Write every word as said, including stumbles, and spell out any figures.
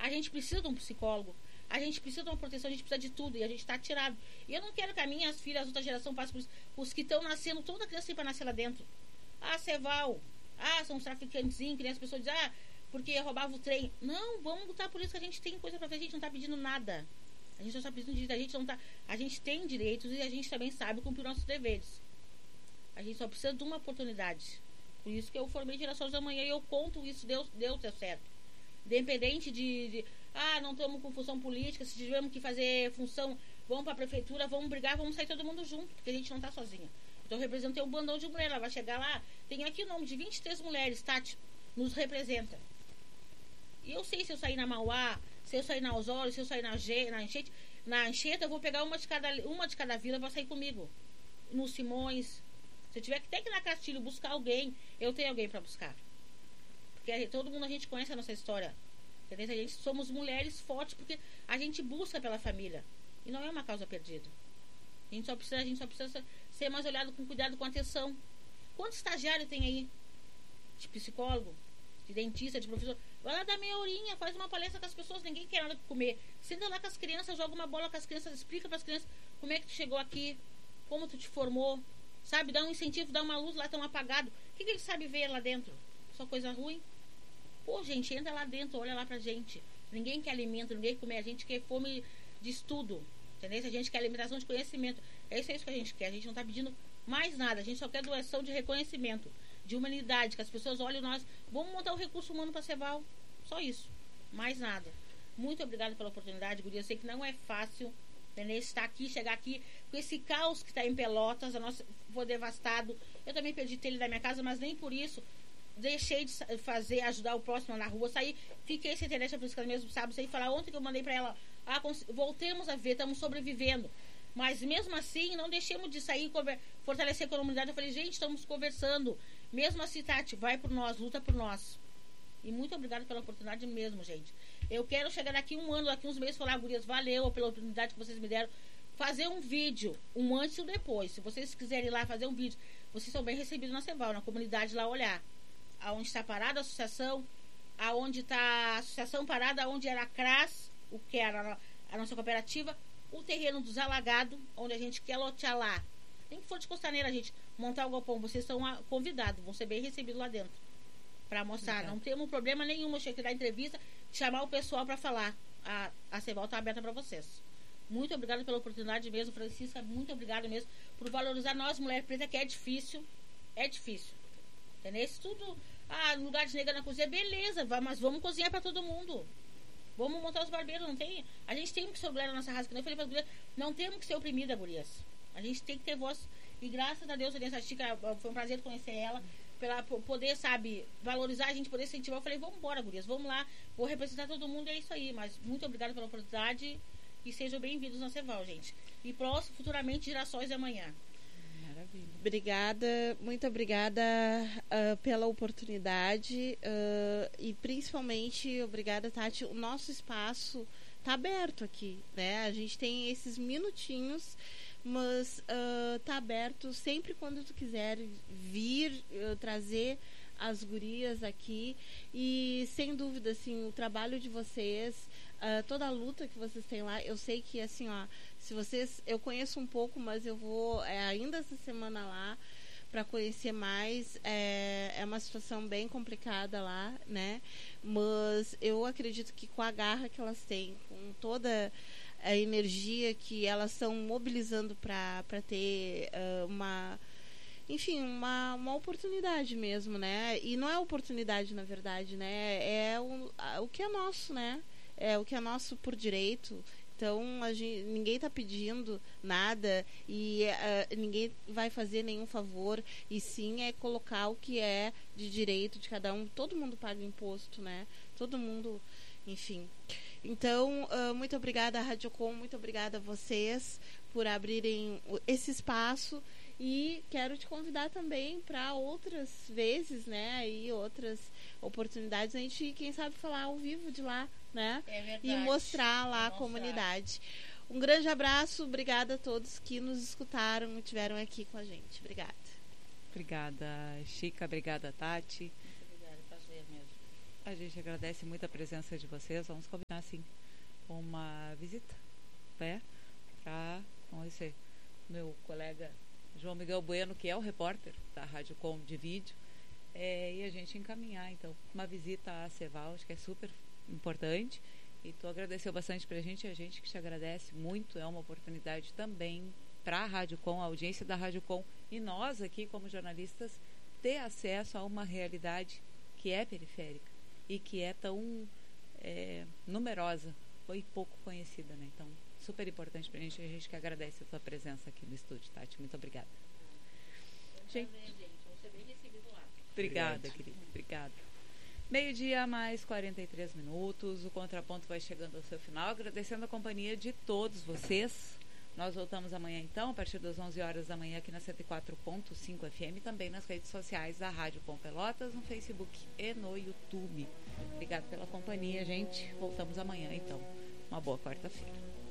A gente precisa de um psicólogo. A gente precisa de uma proteção, a gente precisa de tudo. E a gente está tirado. E eu não quero que as minhas filhas, a outra geração, passem por isso. Os que estão nascendo, toda criança tem para nascer lá dentro. Ah, Ceval. Ah, são os traficantezinhos, que as pessoas dizem, ah, porque roubava o trem. Não, vamos lutar por isso, que a gente tem coisa para fazer. A gente não está pedindo nada. A gente não está pedindo direito. A gente, não tá, a gente tem direitos e a gente também sabe cumprir nossos deveres. A gente só precisa de uma oportunidade. Por isso que eu formei Gerações da Manhã e eu conto isso, Deus, Deus é certo. Independente de, de ah, não estamos com função política, se tivermos que fazer função, vamos para a prefeitura, vamos brigar, vamos sair todo mundo junto, porque a gente não está sozinha. Então eu representei um bandão de mulheres, ela vai chegar lá, tem aqui o nome de vinte e três mulheres, Tati, nos representa. E eu sei, se eu sair na Mauá, se eu sair na Osório, se eu sair na, G, na Enchente, na Anchieta, eu vou pegar uma de cada, uma de cada vila para sair comigo. No Simões. Se eu tiver que ter que ir na Castilho buscar alguém, eu tenho alguém para buscar. Porque todo mundo, a gente conhece a nossa história. Entendeu? A gente somos mulheres fortes porque a gente busca pela família. E não é uma causa perdida. A gente só precisa, a gente só precisa ser mais olhado com cuidado, com atenção. Quantos estagiários tem aí? De psicólogo, de dentista, de professor. Vai lá dar meia horinha, faz uma palestra com as pessoas, ninguém quer nada pra comer. Senta lá com as crianças, joga uma bola com as crianças, explica para as crianças como é que tu chegou aqui, como tu te formou. Sabe, dá um incentivo, dá uma luz lá tão apagado. O que, que ele sabe ver lá dentro? Só coisa ruim? Pô, gente, entra lá dentro, olha lá pra gente. Ninguém quer alimento, ninguém quer comer. A gente quer fome de estudo. Entendeu? A gente quer alimentação de conhecimento. É isso, é isso que a gente quer. A gente não tá pedindo mais nada. A gente só quer doação de reconhecimento, de humanidade, que as pessoas olhem nós. Vamos montar o recurso humano para Ceval. Só isso. Mais nada. Muito obrigada pela oportunidade, guria. Eu sei que não é fácil. Entendeu? Estar aqui, chegar aqui com esse caos que está em Pelotas, a nossa foi devastado. Eu também perdi telha da minha casa, mas nem por isso deixei de fazer, ajudar o próximo na rua. Saí, fiquei sem internet, por isso que mesmo sábado, sem falar ontem que eu mandei para ela, ah, voltemos a ver, estamos sobrevivendo. Mas mesmo assim, não deixemos de sair, fortalecer a comunidade. Eu falei, gente, estamos conversando. Mesmo assim, Tati, vai por nós, luta por nós. E muito obrigada pela oportunidade mesmo, gente. Eu quero chegar daqui um ano, daqui uns meses, falar, gurias, valeu pela oportunidade que vocês me deram. Fazer um vídeo, um antes e um depois. Se vocês quiserem ir lá fazer um vídeo, vocês são bem recebidos na Ceval, na comunidade lá olhar. Aonde está parada a associação, aonde está a associação parada, aonde era a C R A S, o que era a nossa cooperativa, o terreno dos alagados, onde a gente quer lotear lá. Nem que for de Costaneira, a gente montar o galpão, vocês estão convidados, vão ser bem recebidos lá dentro. Para mostrar, uhum. Não temos problema nenhum, eu cheguei dar entrevista, chamar o pessoal para falar. A, a Ceval está aberta para vocês. Muito obrigada pela oportunidade mesmo, Francisca, muito obrigada mesmo por valorizar nós, mulheres pretas, que é difícil, é difícil. Entendeu? Isso tudo, ah, lugar de negra na cozinha, beleza, mas vamos cozinhar para todo mundo. Vamos montar os barbeiros, não tem? A gente tem que ser mulher na nossa raça, que eu falei para as gurias, não temos que ser oprimida, gurias. A gente tem que ter voz. E graças a Deus, a Chica, foi um prazer conhecer ela, pela poder, sabe, valorizar, a gente poder incentivar. Eu falei, vamos embora, gurias, vamos lá, vou representar todo mundo, e é isso aí. Mas muito obrigada pela oportunidade e sejam bem-vindos na Ceval, gente. E próximo, futuramente, Gerações da Manhã. Maravilha. Obrigada, muito obrigada uh, pela oportunidade uh, e principalmente obrigada, Tati. O nosso espaço está aberto aqui, né? A gente tem esses minutinhos, mas está uh, aberto sempre quando tu quiser vir uh, trazer as gurias aqui. E sem dúvida, assim, o trabalho de vocês, uh, toda a luta que vocês têm lá, eu sei que, assim, ó, se vocês, eu conheço um pouco, mas eu vou é, ainda essa semana lá para conhecer mais. É, é uma situação bem complicada lá, né? Mas eu acredito que com a garra que elas têm, com toda a energia que elas estão mobilizando para ter uh, uma, enfim, uma, uma oportunidade mesmo, né? E não é oportunidade, na verdade, né? É o, o que é nosso, né? É o que é nosso por direito. Então, a gente, ninguém está pedindo nada e uh, ninguém vai fazer nenhum favor, e sim é colocar o que é de direito de cada um. Todo mundo paga imposto, né? Todo mundo, enfim. Então, uh, muito obrigada à Radiocom, muito obrigada a vocês por abrirem esse espaço, e quero te convidar também para outras vezes, né? E outras oportunidades, a gente, quem sabe, falar ao vivo de lá, né? É verdade. E mostrar lá é a comunidade. Um grande abraço, obrigada a todos que nos escutaram e estiveram aqui com a gente. Obrigada. Obrigada, Chica, obrigada, Tati. Muito obrigada, prazer mesmo. A gente agradece muito a presença de vocês. Vamos combinar, sim, uma visita, né? Para conhecer meu colega João Miguel Bueno, que é o repórter da Rádio Com de vídeo, é, e a gente encaminhar, então, uma visita à Ceval, acho que é super importante. E tu agradeceu bastante pra gente, a gente que te agradece muito. É uma oportunidade também para a Rádio Com, a audiência da Rádio Com, e nós aqui como jornalistas ter acesso a uma realidade que é periférica e que é tão é, numerosa e pouco conhecida, né? Então, super importante pra gente, a gente que agradece a tua presença aqui no estúdio, Tati. Muito obrigada. Gente, vou ser bem recebido lá. Obrigada, querida. Obrigada. Meio-dia mais quarenta e três minutos. O Contraponto vai chegando ao seu final, agradecendo a companhia de todos vocês. Nós voltamos amanhã, então, a partir das onze horas da manhã, aqui na cento e quatro ponto cinco F M, também nas redes sociais da Rádio Com Pelotas, no Facebook e no YouTube. Obrigada pela companhia, gente. Voltamos amanhã, então. Uma boa quarta-feira.